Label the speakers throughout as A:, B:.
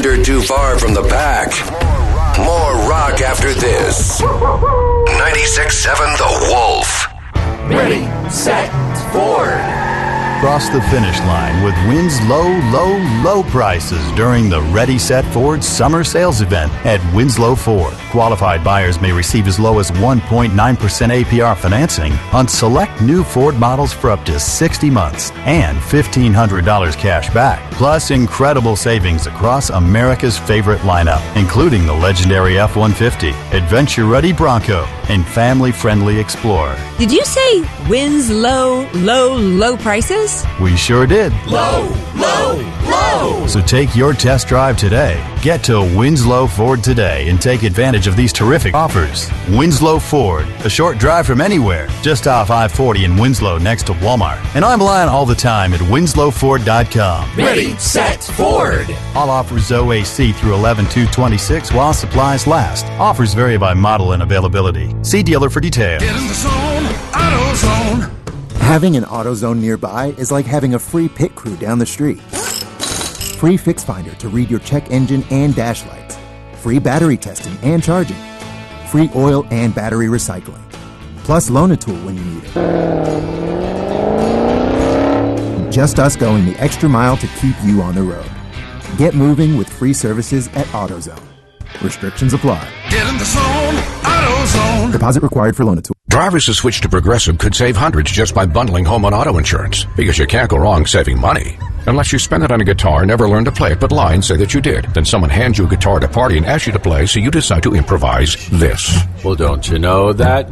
A: wandered too far from the pack. More rock after this. 96.7 The Wolf.
B: Ready, set, forward.
C: Cross the finish line with Wynn's low prices during the Ready, Set, Ford Summer Sales Event at Winslow Ford. Qualified buyers may receive as low as 1.9% APR financing on select new Ford models for up to 60 months and $1,500 cash back. Plus incredible savings across America's favorite lineup, including the legendary F-150, adventure-ready Bronco, and family-friendly Explorer.
D: Did you say Wynn's low prices?
C: We sure did.
B: Low.
C: So take your test drive today. Get to Winslow Ford today and take advantage of these terrific offers. Winslow Ford, a short drive from anywhere, just off I-40 in Winslow next to Walmart. And I'm online all the time at winslowford.com.
B: Ready, set, forward.
C: All offers OAC through 11/2/26 while supplies last. Offers vary by model and availability. See dealer for details.
E: Get in the zone, AutoZone.
F: Having an AutoZone nearby is like having a free pit crew down the street. Free Fix Finder to read your check engine and dash lights. Free battery testing and charging. Free oil and battery recycling. Plus Loan-A-Tool when you need it. Just us going the extra mile to keep you on the road. Get moving with free services at AutoZone. Restrictions apply.
E: Get in the zone, AutoZone.
F: Deposit required for Loan-A-Tool.
G: Drivers who switch to Progressive could save hundreds just by bundling home and auto insurance, because you can't go wrong saving money. Unless you spend it on a guitar and never learn to play it, but lie and say that you did. Then someone hands you a guitar at a party and asks you to play, so you decide to improvise this.
H: Well, don't you know that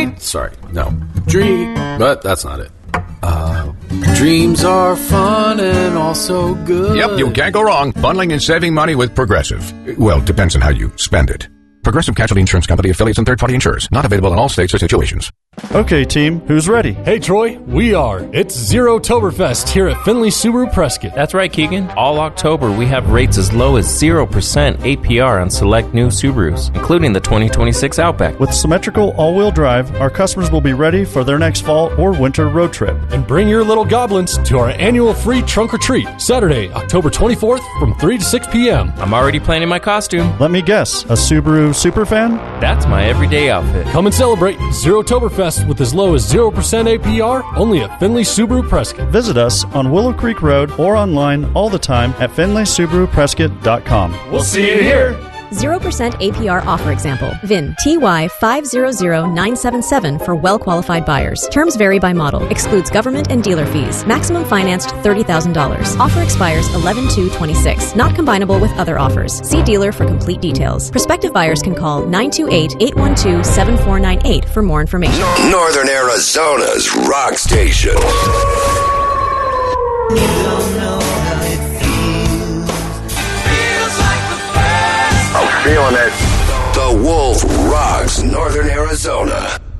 H: but that's not it. Dreams are fun and also good.
G: Yep, you can't go wrong bundling and saving money with Progressive. Well, it depends on how you spend it. Progressive Casualty Insurance Company, affiliates, and third-party insurers. Not available in all states or situations.
I: Okay, team, who's ready?
J: Hey, Troy, we are. It's Zero-Toberfest here at Finley Subaru Prescott.
K: That's right, Keegan. All October, we have rates as low as 0% APR on select new Subarus, including the 2026 Outback.
I: With symmetrical all-wheel drive, our customers will be ready for their next fall or winter road trip.
J: And bring your little goblins to our annual free trunk or treat, Saturday, October 24th from 3 to 6 p.m.
K: I'm already planning my costume.
I: Let me guess, a Subaru superfan?
K: That's my everyday outfit.
J: Come and celebrate Zero-Toberfest with as low as 0% APR, only at Finley Subaru Prescott.
I: Visit us on Willow Creek Road or online all the time at FinleySubaruPrescott.com.
J: We'll see you here.
L: 0% APR offer example. VIN TY 500977 for well-qualified buyers. Terms vary by model. Excludes government and dealer fees. Maximum financed $30,000. Offer expires 11/2/26. Not combinable with other offers. See dealer for complete details. Prospective buyers can call 928-812-7498 for more information.
A: Northern Arizona's rock station. Feeling it. The Wolf rocks Northern Arizona.